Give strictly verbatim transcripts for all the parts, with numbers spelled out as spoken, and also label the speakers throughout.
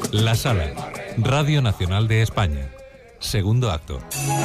Speaker 1: La Sala, Radio Nacional de España. Segundo acto.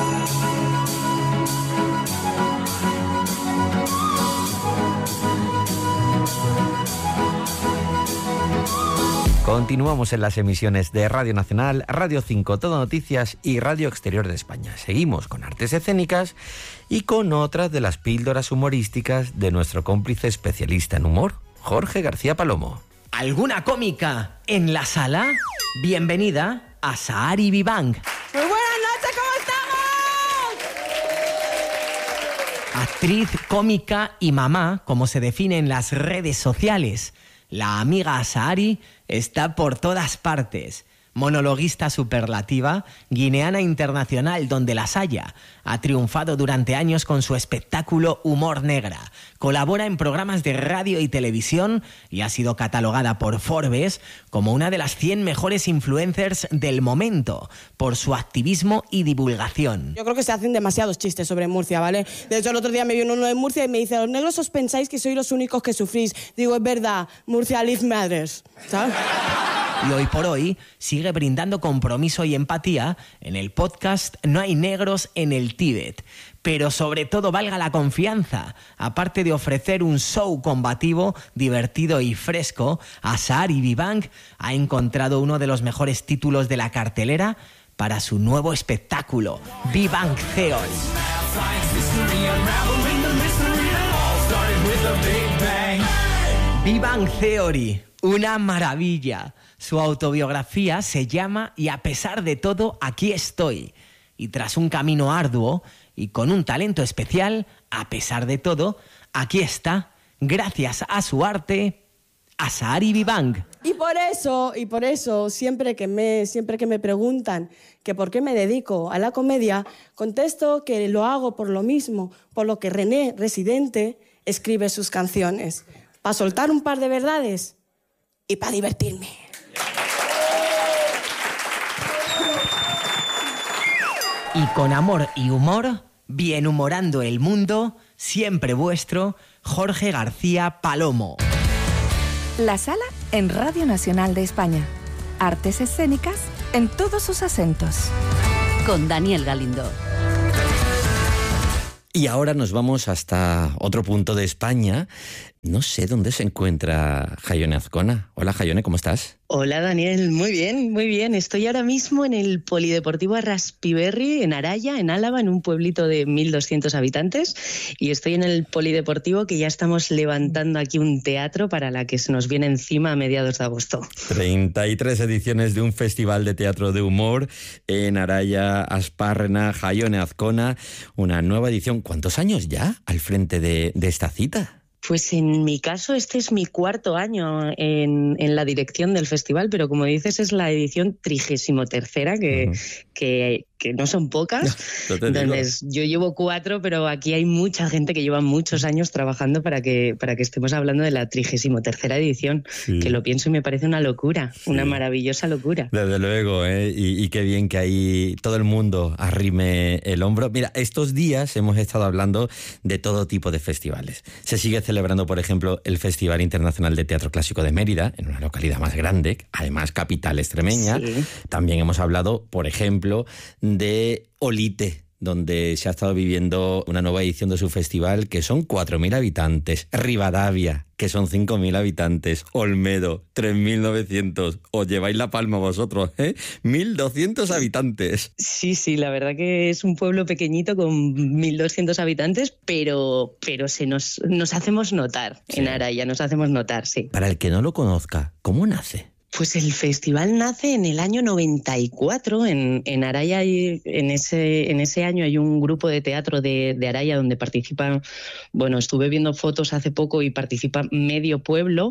Speaker 2: Continuamos en las emisiones de Radio Nacional, Radio cinco, Todo Noticias y Radio Exterior de España. Seguimos con artes escénicas y con otras de las píldoras humorísticas de nuestro cómplice especialista en humor, Jorge García Palomo.
Speaker 3: ¿Alguna cómica en la sala? Bienvenida a Sahari Vivang.
Speaker 4: Muy buenas noches, ¿cómo estamos?
Speaker 3: Actriz, cómica y mamá, como se define en las redes sociales. La amiga Sahari está por todas partes. Monologuista superlativa, guineana internacional donde las haya. Ha triunfado durante años con su espectáculo Humor Negra. Colabora en programas de radio y televisión y ha sido catalogada por Forbes como una de las cien mejores influencers del momento por su activismo y divulgación.
Speaker 4: Yo creo que se hacen demasiados chistes sobre Murcia, ¿vale? De hecho, el otro día me vino uno de Murcia y me dice: los negros os pensáis que sois los únicos que sufrís. Digo, es verdad, Murcia live matters, ¿sabes?
Speaker 3: Y hoy por hoy sigue brindando compromiso y empatía en el podcast No hay negros en el Tíbet. Pero sobre todo, valga la confianza, aparte de ofrecer un show combativo, divertido y fresco, a Sahari Vivang ha encontrado uno de los mejores títulos de la cartelera para su nuevo espectáculo, Vivang Theory. Vivang Theory, una maravilla. Su autobiografía se llama Y a pesar de todo, aquí estoy. Y tras un camino arduo y con un talento especial, a pesar de todo, aquí está, gracias a su arte, a Sahari Vivang.
Speaker 4: Y por eso, y por eso, siempre que me, siempre que me preguntan que por qué me dedico a la comedia, contesto que lo hago por lo mismo, por lo que René Residente escribe sus canciones. Para soltar un par de verdades y para divertirme.
Speaker 3: Y con amor y humor, bien humorando el mundo, siempre vuestro, Jorge García Palomo.
Speaker 5: La Sala en Radio Nacional de España. Artes escénicas en todos sus acentos.
Speaker 6: Con Daniel Galindo.
Speaker 2: Y ahora nos vamos hasta otro punto de España. No sé dónde se encuentra Jaione Azcona. Hola, Jaione, ¿cómo estás?
Speaker 7: Hola, Daniel. Muy bien, muy bien. Estoy ahora mismo en el Polideportivo Arraspiberri, en Araya, en Álava, en un pueblito de mil doscientos habitantes. Y estoy en el Polideportivo, que ya estamos levantando aquí un teatro para la que se nos viene encima a mediados de agosto.
Speaker 2: treinta y tres ediciones de un festival de teatro de humor en Araya, Aspárrena, Jaione Azcona. Una nueva edición. ¿Cuántos años ya al frente de, de esta cita?
Speaker 7: Pues en mi caso este es mi cuarto año en, en la dirección del festival, pero como dices es la edición trigésimo tercera, que, uh-huh. que, que no son pocas. No, no Entonces yo llevo cuatro, pero aquí hay mucha gente que lleva muchos años trabajando para que, para que estemos hablando de la trigésimo tercera edición, sí. Que lo pienso y me parece una locura, sí. Una maravillosa locura.
Speaker 2: Desde luego, ¿eh? y, y qué bien que ahí todo el mundo arrime el hombro. Mira, estos días hemos estado hablando de todo tipo de festivales. Se sigue celebrando celebrando, por ejemplo, el Festival Internacional de Teatro Clásico de Mérida, en una localidad más grande, además capital extremeña. Sí. También hemos hablado, por ejemplo, de Olite, donde se ha estado viviendo una nueva edición de su festival, que son cuatro mil habitantes. Rivadavia, que son cinco mil habitantes. Olmedo, tres mil novecientos. Os lleváis la palma vosotros, ¿eh? mil doscientos habitantes.
Speaker 7: Sí, sí, la verdad que es un pueblo pequeñito con mil doscientos habitantes, pero, pero se nos, nos hacemos notar, sí. En Araya, nos hacemos notar, sí.
Speaker 2: Para el que no lo conozca, ¿cómo nace?
Speaker 7: Pues el festival nace en el año noventa y cuatro, en, en Araya, hay, en, ese, en ese año hay un grupo de teatro de, de Araya donde participan, bueno, estuve viendo fotos hace poco y participa medio pueblo,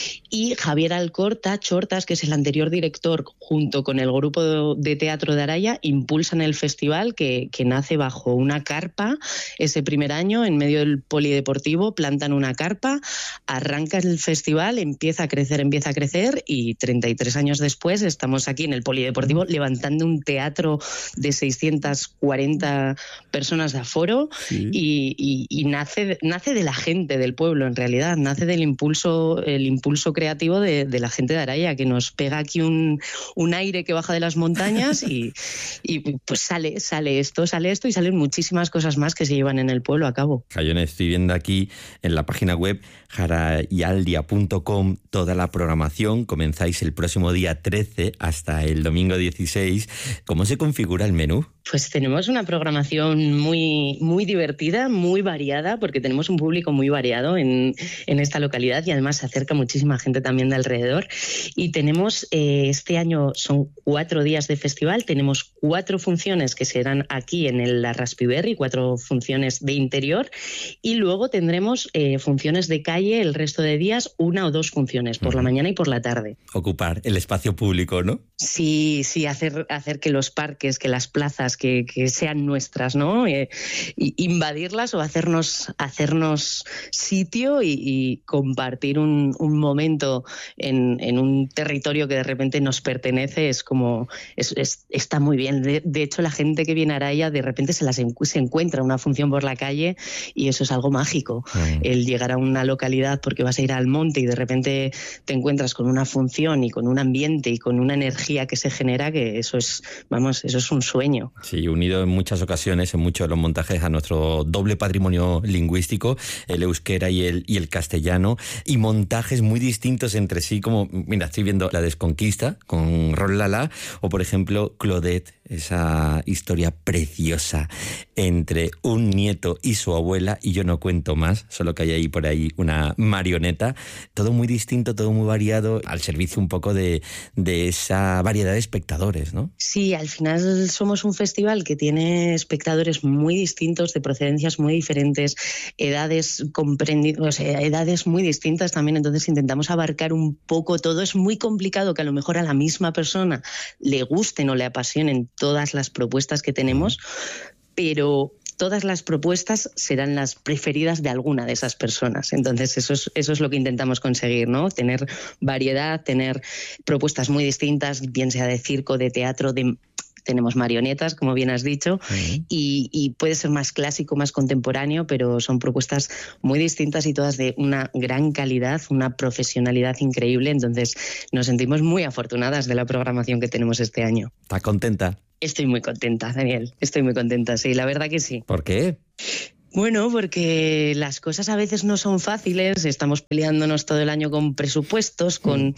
Speaker 7: y Javier Alcorta Chortas, que es el anterior director, junto con el grupo de teatro de Araya, impulsan el festival que, que nace bajo una carpa ese primer año, en medio del polideportivo, plantan una carpa, arranca el festival, empieza a crecer, empieza a crecer y tres treinta y tres años después, estamos aquí en el Polideportivo levantando un teatro de seiscientas cuarenta personas de aforo. Sí. y, y, y nace, nace de la gente del pueblo, en realidad, nace del impulso, el impulso creativo de, de la gente de Araya, que nos pega aquí un, un aire que baja de las montañas y, y pues sale, sale esto, sale esto y salen muchísimas cosas más que se llevan en el pueblo a cabo.
Speaker 2: Jayone, estoy viendo aquí en la página web jarayaldia punto com toda la programación. Comenzáis el próximo día trece hasta el domingo dieciséis. ¿Cómo se configura el menú?
Speaker 7: Pues tenemos una programación muy, muy divertida, muy variada, porque tenemos un público muy variado en, en esta localidad y además se acerca muchísima gente también de alrededor. Y tenemos, eh, este año son cuatro días de festival, tenemos cuatro funciones que serán aquí en el Raspiberri, cuatro funciones de interior, y luego tendremos eh, funciones de calle el resto de días, una o dos funciones, por uh-huh. la mañana y por la tarde.
Speaker 2: Ocupar el espacio público, ¿no?
Speaker 7: Sí, sí, hacer, hacer que los parques, que las plazas, Que, que sean nuestras, ¿no? Eh, invadirlas o hacernos, hacernos sitio y, y compartir un, un momento en, en un territorio que de repente nos pertenece es como, es, es, está muy bien. De, de hecho, la gente que viene a Araya de repente se, las, se encuentra una función por la calle y eso es algo mágico. Mm. El llegar a una localidad porque vas a ir al monte y de repente te encuentras con una función y con un ambiente y con una energía que se genera, que eso es, vamos, eso es un sueño.
Speaker 2: Sí, unido en muchas ocasiones, en muchos de los montajes, a nuestro doble patrimonio lingüístico, el euskera y el, y el castellano, y montajes muy distintos entre sí, como, mira, estoy viendo La Desconquista con Rol Lala, o por ejemplo Claudette, esa historia preciosa entre un nieto y su abuela, y yo no cuento más, solo que hay ahí por ahí una marioneta, todo muy distinto, todo muy variado, al servicio un poco de, de esa variedad de espectadores, ¿no?
Speaker 7: Sí, al final somos un festival que tiene espectadores muy distintos, de procedencias muy diferentes, edades comprendidas, o sea, edades muy distintas también, entonces intentamos abarcar un poco todo. Es muy complicado que a lo mejor a la misma persona le gusten o le apasionen todas las propuestas que tenemos, pero todas las propuestas serán las preferidas de alguna de esas personas. Entonces eso es, eso es lo que intentamos conseguir, ¿no? Tener variedad, tener propuestas muy distintas, bien sea de circo, de teatro, de... tenemos marionetas, como bien has dicho, uh-huh. y, y puede ser más clásico, más contemporáneo, pero son propuestas muy distintas y todas de una gran calidad, una profesionalidad increíble. Entonces nos sentimos muy afortunadas de la programación que tenemos este año.
Speaker 2: ¿Estás contenta?
Speaker 7: Estoy muy contenta, Daniel. Estoy muy contenta, sí, la verdad que sí.
Speaker 2: ¿Por qué?
Speaker 7: Bueno, porque las cosas a veces no son fáciles, estamos peleándonos todo el año con presupuestos, con,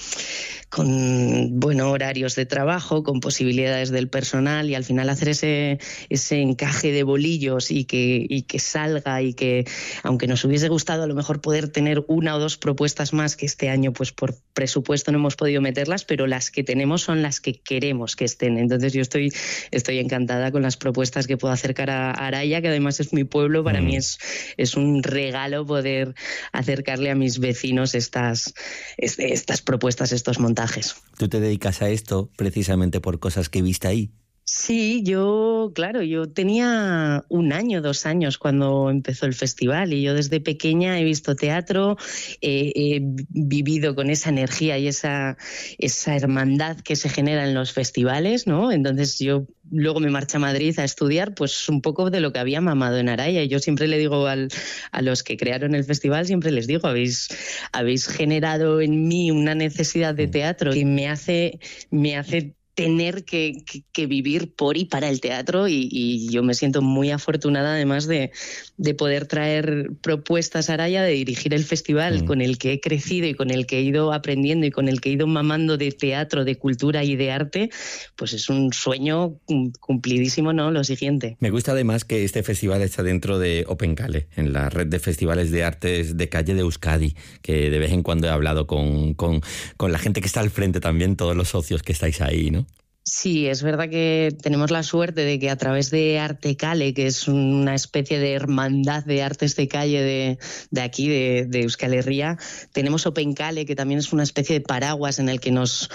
Speaker 7: con bueno, horarios de trabajo, con posibilidades del personal, y al final hacer ese, ese encaje de bolillos y que, y que salga, y que aunque nos hubiese gustado a lo mejor poder tener una o dos propuestas más, que este año pues por presupuesto no hemos podido meterlas, pero las que tenemos son las que queremos que estén. Entonces yo estoy, estoy encantada con las propuestas que puedo acercar a Araya, que además es mi pueblo. Para mí es, es un regalo poder acercarle a mis vecinos estas, estas propuestas, estos montajes.
Speaker 2: ¿Tú te dedicas a esto precisamente por cosas que viste ahí?
Speaker 7: Sí, yo, claro, yo tenía un año, dos años cuando empezó el festival, y yo desde pequeña he visto teatro, eh, he vivido con esa energía y esa, esa hermandad que se genera en los festivales, ¿no? Entonces yo luego me marché a Madrid a estudiar, pues un poco de lo que había mamado en Araya, y yo siempre le digo al, a los que crearon el festival, siempre les digo, habéis, habéis generado en mí una necesidad de teatro que me hace, me hace tener que, que, que vivir por y para el teatro, y, y yo me siento muy afortunada además de, de poder traer propuestas a Araya, de dirigir el festival mm. con el que he crecido y con el que he ido aprendiendo y con el que he ido mamando de teatro, de cultura y de arte. Pues es un sueño cumplidísimo, ¿no? Lo siguiente.
Speaker 2: Me gusta además que este festival está dentro de Opencale, en la red de festivales de artes de calle de Euskadi, que de vez en cuando he hablado con, con, con la gente que está al frente también, todos los socios que estáis ahí, ¿no?
Speaker 7: Sí, es verdad que tenemos la suerte de que a través de Artecale, que es una especie de hermandad de artes de calle de, de aquí, de, de Euskal Herria, tenemos Opencale, que también es una especie de paraguas en el que nos,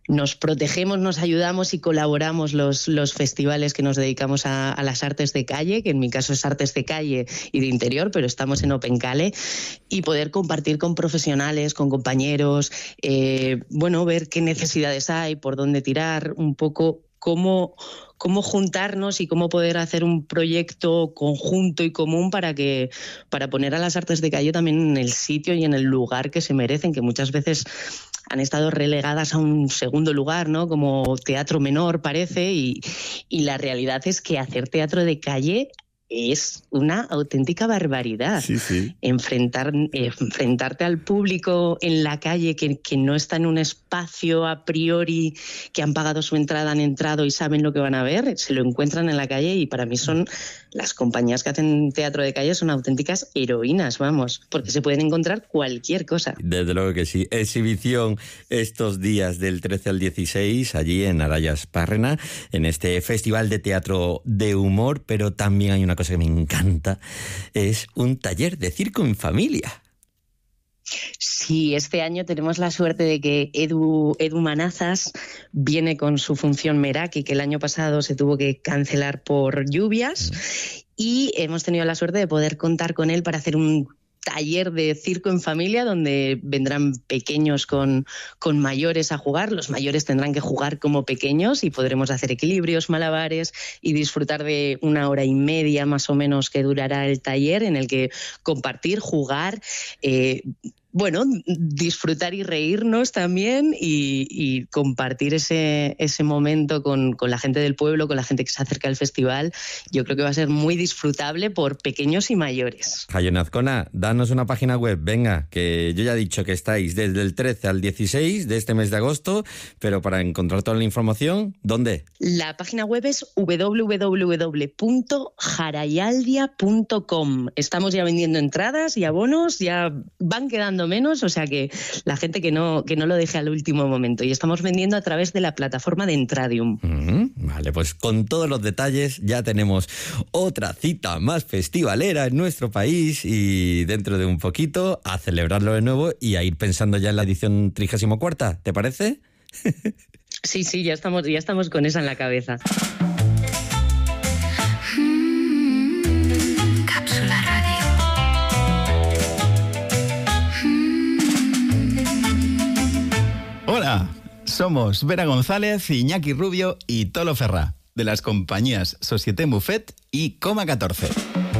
Speaker 7: nos protegemos, nos ayudamos y colaboramos los, los festivales que nos dedicamos a, a las artes de calle, que en mi caso es artes de calle y de interior, pero estamos en Opencale, y poder compartir con profesionales, con compañeros, eh, bueno, ver qué necesidades hay, por dónde tirar, un poco cómo, cómo juntarnos y cómo poder hacer un proyecto conjunto y común para que para poner a las artes de calle también en el sitio y en el lugar que se merecen, que muchas veces han estado relegadas a un segundo lugar, ¿no? Como teatro menor parece, y, y la realidad es que hacer teatro de calle es una auténtica barbaridad.
Speaker 2: Sí, sí.
Speaker 7: Enfrentar, eh, enfrentarte al público en la calle que, que no está en un espacio a priori, que han pagado su entrada, han entrado y saben lo que van a ver, se lo encuentran en la calle, y para mí son las compañías que hacen teatro de calle son auténticas heroínas, vamos, porque se pueden encontrar cualquier cosa.
Speaker 2: Desde luego que sí. Exhibición estos días del trece al dieciséis allí en Araya Spárrena, en este festival de teatro de humor, pero también hay una cosa que me encanta, es un taller de circo en familia.
Speaker 7: Sí, este año tenemos la suerte de que Edu, Edu Manazas viene con su función Meraki, que el año pasado se tuvo que cancelar por lluvias, mm. y hemos tenido la suerte de poder contar con él para hacer un taller de circo en familia, donde vendrán pequeños con, con mayores a jugar. Los mayores tendrán que jugar como pequeños y podremos hacer equilibrios, malabares y disfrutar de una hora y media más o menos que durará el taller, en el que compartir, jugar, eh, bueno, disfrutar y reírnos también, y, y compartir ese, ese momento con, con la gente del pueblo, con la gente que se acerca al festival. Yo creo que va a ser muy disfrutable por pequeños y mayores.
Speaker 2: Jaione Azcona, danos una página web, venga, que yo ya he dicho que estáis desde el trece al dieciséis de este mes de agosto, pero para encontrar toda la información, ¿dónde?
Speaker 7: La página web es doble u doble u doble u punto jarayaldia punto com. Estamos ya vendiendo entradas y abonos, ya van quedando menos, o sea que la gente que no, que no lo deje al último momento, y estamos vendiendo a través de la plataforma de Entradium.
Speaker 2: Mm-hmm. Vale, pues con todos los detalles ya tenemos otra cita más festivalera en nuestro país, y dentro de un poquito a celebrarlo de nuevo y a ir pensando ya en la edición trigésima cuarta, ¿te parece?
Speaker 7: Sí, sí, ya estamos, ya estamos con esa en la cabeza.
Speaker 8: Hola, somos Vera González, Iñaki Rubio y Tolo Ferrá, de las compañías Société Buffet y Coma catorce.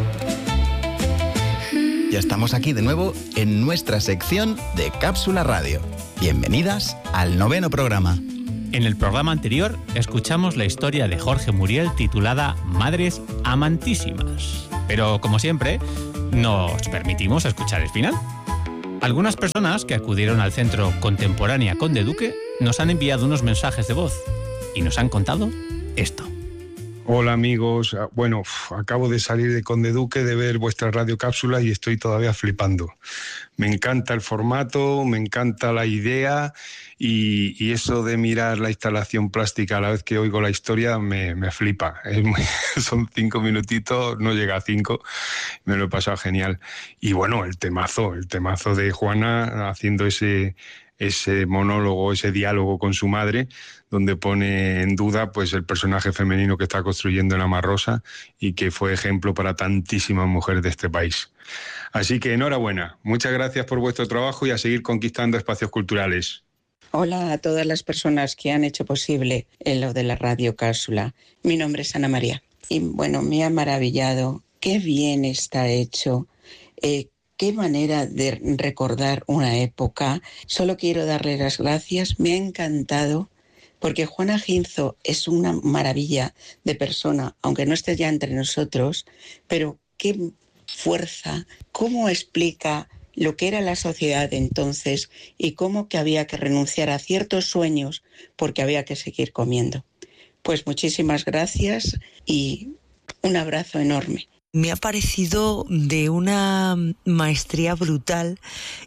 Speaker 8: Ya estamos aquí de nuevo en nuestra sección de Cápsula Radio. Bienvenidas al noveno programa.
Speaker 9: En el programa anterior escuchamos la historia de Jorge Muriel titulada Madres Amantísimas. Pero, como siempre, nos permitimos escuchar el final. Algunas personas que acudieron al Centro Contemporánea Conde Duque nos han enviado unos mensajes de voz y nos han contado esto.
Speaker 10: Hola amigos, bueno, acabo de salir de Conde Duque, de ver vuestra radiocápsula y estoy todavía flipando. Me encanta el formato, me encanta la idea y, y eso de mirar la instalación plástica a la vez que oigo la historia me, me flipa. Es muy, son cinco minutitos, no llega a cinco, me lo he pasado genial. Y bueno, el temazo, el temazo de Juana haciendo ese... ese monólogo, ese diálogo con su madre, donde pone en duda pues el personaje femenino que está construyendo en Ama Rosa y que fue ejemplo para tantísimas mujeres de este país. Así que enhorabuena, muchas gracias por vuestro trabajo y a seguir conquistando espacios culturales.
Speaker 11: Hola a todas las personas que han hecho posible lo de la radiocápsula. Mi nombre es Ana María y bueno, me ha maravillado, qué bien está hecho, eh, qué manera de recordar una época. Solo quiero darle las gracias. Me ha encantado porque Juana Ginzo es una maravilla de persona, aunque no esté ya entre nosotros, pero qué fuerza, cómo explica lo que era la sociedad de entonces y cómo que había que renunciar a ciertos sueños porque había que seguir comiendo. Pues muchísimas gracias y un abrazo enorme.
Speaker 12: Me ha parecido de una maestría brutal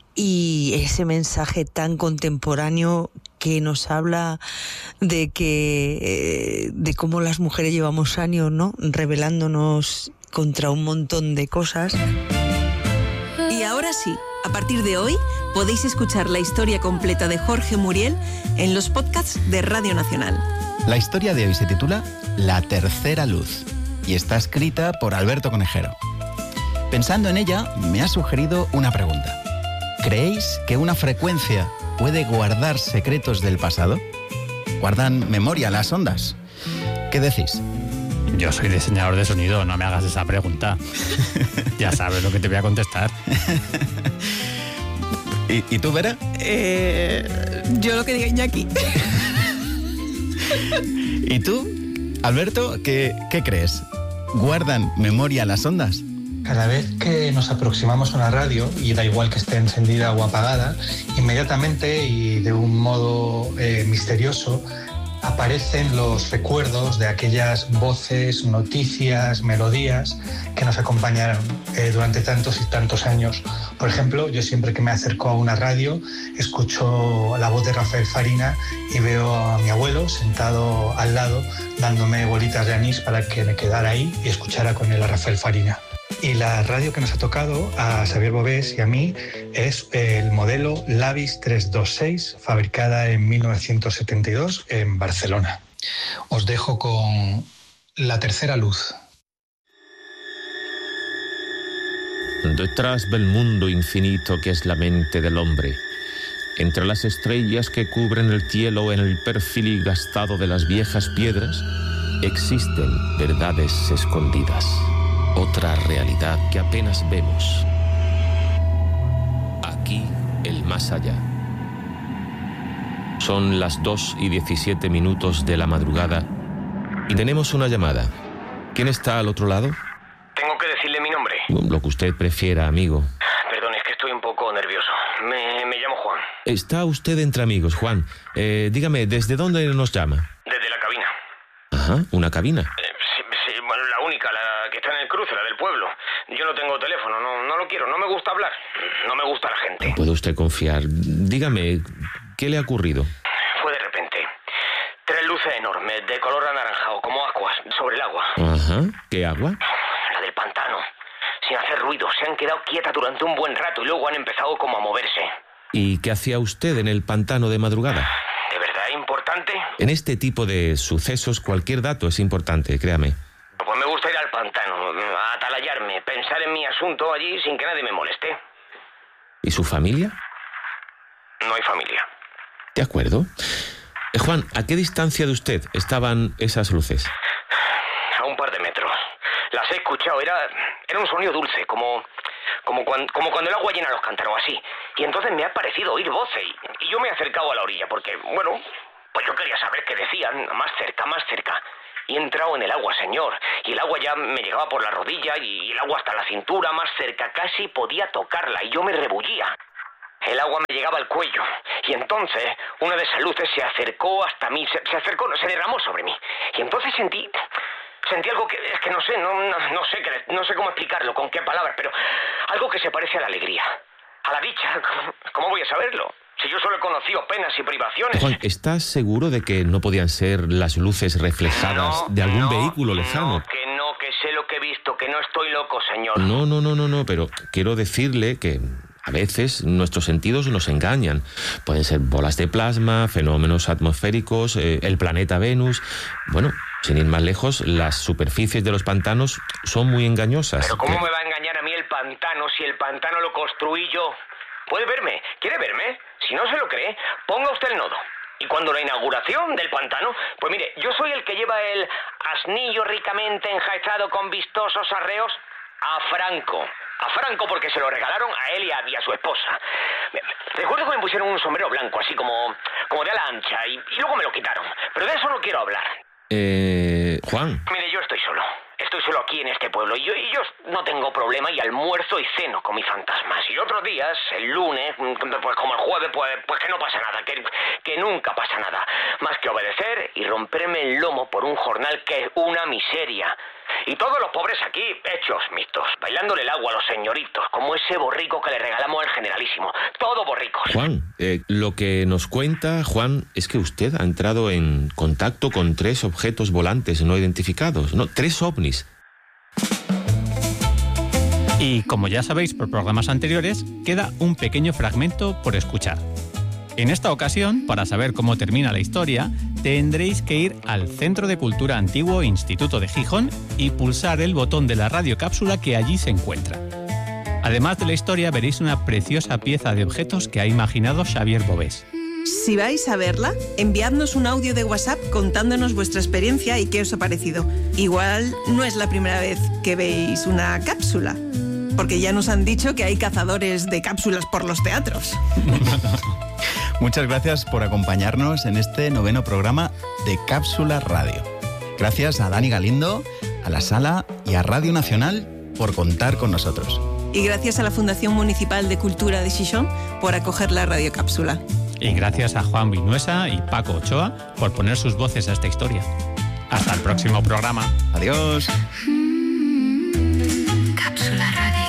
Speaker 12: y ese mensaje tan contemporáneo que nos habla de que de cómo las mujeres llevamos años, ¿no?, rebelándonos contra un montón de cosas.
Speaker 13: Y ahora sí, A partir de hoy podéis escuchar la historia completa de Jorge Muriel en los podcasts de Radio Nacional.
Speaker 8: La historia de hoy se titula La tercera luz y está escrita por Alberto Conejero. Pensando en ella, me ha sugerido una pregunta. ¿Creéis que una frecuencia puede guardar secretos del pasado? ¿Guardan memoria las ondas? ¿Qué decís?
Speaker 9: Yo soy diseñador de sonido, no me hagas esa pregunta. Ya sabes lo que te voy a contestar.
Speaker 8: ¿Y, ¿Y tú, Vera?
Speaker 13: Eh, yo lo que diga Iñaki.
Speaker 8: ¿Y tú, Alberto, qué, qué crees? ¿Guardan memoria las ondas?
Speaker 14: Cada vez que nos aproximamos a una radio, y da igual que esté encendida o apagada, inmediatamente y de un modo eh, misterioso aparecen los recuerdos de aquellas voces, noticias, melodías que nos acompañaron eh, durante tantos y tantos años. Por ejemplo, yo siempre que me acerco a una radio escucho la voz de Rafael Farina y veo a mi abuelo sentado al lado dándome bolitas de anís para que me quedara ahí y escuchara con él a Rafael Farina. Y la radio que nos ha tocado a Xavier Bovés y a mí es el modelo Lavis trescientos veintiséis, fabricada en mil novecientos setenta y dos en Barcelona. Os dejo con La tercera luz.
Speaker 15: Detrás del mundo infinito que es la mente del hombre, entre las estrellas que cubren el cielo en el perfil gastado de las viejas piedras, existen verdades escondidas. Otra realidad que apenas vemos. Aquí, el más allá. Son las dos y diecisiete minutos de la madrugada y tenemos una llamada. ¿Quién está al otro lado?
Speaker 16: Tengo que decirle mi nombre.
Speaker 15: Lo que usted prefiera, amigo.
Speaker 16: Perdón, es que estoy un poco nervioso. Me, me llamo Juan.
Speaker 15: Está usted entre amigos, Juan. Eh, dígame, ¿desde dónde nos llama?
Speaker 16: Desde la cabina.
Speaker 15: Ajá, ¿una cabina?
Speaker 16: Eh, sí, sí, bueno, la única, la que está en el cruce, la del pueblo. Yo no tengo teléfono, no, no lo quiero, no me gusta hablar. No me gusta la gente.
Speaker 15: ¿Puede usted confiar? Dígame, ¿qué le ha ocurrido?
Speaker 16: Fue de repente. Tres luces enormes, de color anaranjado, como aguas, sobre el agua.
Speaker 15: Ajá, ¿qué agua?
Speaker 16: La del pantano. Sin hacer ruido, se han quedado quietas durante un buen rato y luego han empezado como a moverse.
Speaker 15: ¿Y qué hacía usted en el pantano de madrugada?
Speaker 16: ¿De verdad es importante?
Speaker 15: En este tipo de sucesos cualquier dato es importante, créame.
Speaker 16: Pues me gusta ir al pantano, a atalayarme, pensar en mi asunto allí sin que nadie me moleste.
Speaker 15: ¿Y su familia?
Speaker 16: No hay familia.
Speaker 15: De acuerdo. Eh, Juan, ¿a qué distancia de usted estaban esas luces?
Speaker 16: A un par de metros. Las he escuchado, era, era un sonido dulce, como, como, cuando, como cuando el agua llena los cántaros, así. Y entonces me ha parecido oír voces y, y yo me he acercado a la orilla porque, bueno, pues yo quería saber qué decían, más cerca, más cerca. Y he entrado en el agua, señor, y el agua ya me llegaba por la rodilla y el agua hasta la cintura, más cerca, casi podía tocarla y yo me rebullía. El agua me llegaba al cuello y entonces una de esas luces se acercó hasta mí, se, se acercó, no, se derramó sobre mí. Y entonces sentí, sentí algo que, es que no sé, no, no, no sé, no sé cómo explicarlo, con qué palabras, pero algo que se parece a la alegría, a la dicha. ¿Cómo, cómo voy a saberlo? Si yo solo he conocido penas y privaciones.
Speaker 15: Juan, ¿estás seguro de que no podían ser las luces reflejadas
Speaker 16: no,
Speaker 15: de algún
Speaker 16: no,
Speaker 15: vehículo lejano?
Speaker 16: No, que no, que sé lo que he visto, que no estoy loco, señor.
Speaker 15: No, no, no, no, no, pero quiero decirle que a veces nuestros sentidos nos engañan. Pueden ser bolas de plasma, fenómenos atmosféricos, eh, el planeta Venus. Bueno, sin ir más lejos, las superficies de los pantanos son muy engañosas.
Speaker 16: ¿Pero cómo
Speaker 15: que...
Speaker 16: me va a engañar a mí el pantano si el pantano lo construí yo? ¿Puede verme? ¿Quiere verme? Si no se lo cree, ponga usted el nodo. Y cuando la inauguración del pantano, pues mire, yo soy el que lleva el asnillo ricamente enjaezado con vistosos arreos a Franco. A Franco porque se lo regalaron a él y a, y a su esposa. Recuerdo que me pusieron un sombrero blanco, así como, como de ala ancha, y, y luego me lo quitaron. Pero de eso no quiero hablar.
Speaker 15: Eh... Juan.
Speaker 16: Mire, yo estoy solo. Estoy solo aquí en este pueblo y yo, y yo no tengo problema y almuerzo y ceno con mis fantasmas. Y otros días, el lunes, pues como el jueves, pues, pues que no pasa nada, que, que nunca pasa nada. Más que obedecer y romperme el lomo por un jornal que es una miseria. Y todos los pobres aquí, hechos mixtos, bailándole el agua a los señoritos, como ese borrico que le regalamos al generalísimo. Todo borricos.
Speaker 15: Juan, eh, lo que nos cuenta, Juan, es que usted ha entrado en contacto con tres objetos volantes no identificados, ¿no? Tres ovnis.
Speaker 9: Y como ya sabéis por programas anteriores, queda un pequeño fragmento por escuchar. En esta ocasión, para saber cómo termina la historia, tendréis que ir al Centro de Cultura Antiguo Instituto de Gijón y pulsar el botón de la radiocápsula que allí se encuentra. Además de la historia, veréis una preciosa pieza de objetos que ha imaginado Xavier Bovés.
Speaker 13: Si vais a verla, enviadnos un audio de WhatsApp contándonos vuestra experiencia y qué os ha parecido. Igual no es la primera vez que veis una cápsula, porque ya nos han dicho que hay cazadores de cápsulas por los teatros.
Speaker 8: Muchas gracias por acompañarnos en este noveno programa de Cápsula Radio. Gracias a Dani Galindo, a La Sala y a Radio Nacional por contar con nosotros.
Speaker 13: Y gracias a la Fundación Municipal de Cultura de Xixón por acoger la radiocápsula.
Speaker 9: Y gracias a Juan Vinuesa y Paco Ochoa por poner sus voces a esta historia. Hasta el próximo programa.
Speaker 8: Adiós.
Speaker 17: Cápsula Radio.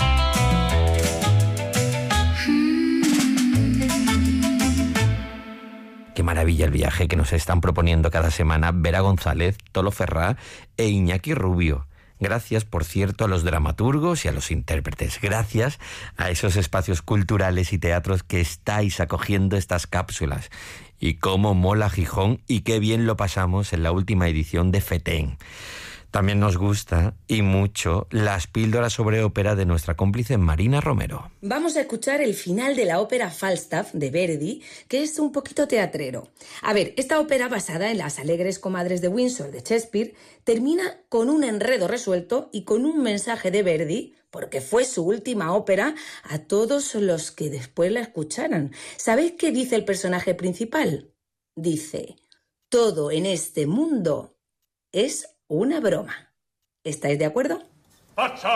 Speaker 2: Qué maravilla el viaje que nos están proponiendo cada semana Vera González, Tolo Ferrá e Iñaki Rubio. Gracias, por cierto, a los dramaturgos y a los intérpretes. Gracias a esos espacios culturales y teatros que estáis acogiendo estas cápsulas. Y cómo mola Gijón y qué bien lo pasamos en la última edición de FETEN. También nos gusta, y mucho, las píldoras sobre ópera de nuestra cómplice Marina Romero.
Speaker 18: Vamos a escuchar el final de la ópera Falstaff de Verdi, que es un poquito teatrero. A ver, esta ópera, basada en las alegres comadres de Windsor de Shakespeare, termina con un enredo resuelto y con un mensaje de Verdi, porque fue su última ópera, a todos los que después la escucharan. ¿Sabéis qué dice el personaje principal? Dice: todo en este mundo es una broma. ¿Estáis de acuerdo?